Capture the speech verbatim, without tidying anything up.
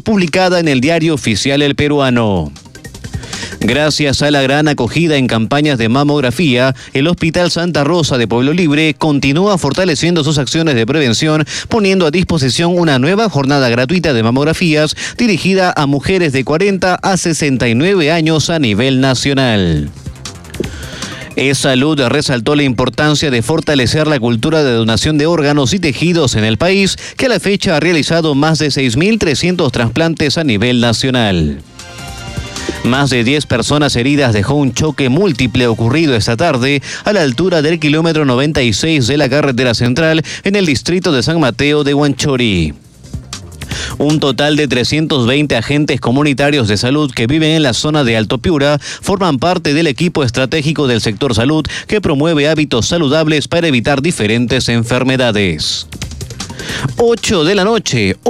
publicada en el Diario Oficial El Peruano. Gracias a la gran acogida en campañas de mamografía, el Hospital Santa Rosa de Pueblo Libre continúa fortaleciendo sus acciones de prevención, poniendo a disposición una nueva jornada gratuita de mamografías dirigida a mujeres de cuarenta a sesenta y nueve años a nivel nacional. E-Salud resaltó la importancia de fortalecer la cultura de donación de órganos y tejidos en el país, que a la fecha ha realizado más de seis mil trescientos trasplantes a nivel nacional. Más de diez personas heridas dejó un choque múltiple ocurrido esta tarde a la altura del kilómetro noventa y seis de la carretera central en el distrito de San Mateo de Huanchori. Un total de trescientos veinte agentes comunitarios de salud que viven en la zona de Alto Piura forman parte del equipo estratégico del sector salud que promueve hábitos saludables para evitar diferentes enfermedades. ocho de la noche.